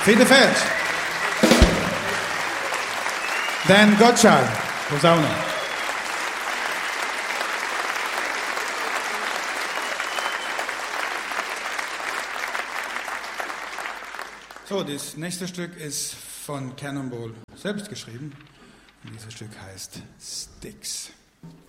Vierte Feld. Dan Gottschalk, Posaune. So, das nächste Stück ist von Cannonball selbst geschrieben. Und dieses Stück heißt Styx.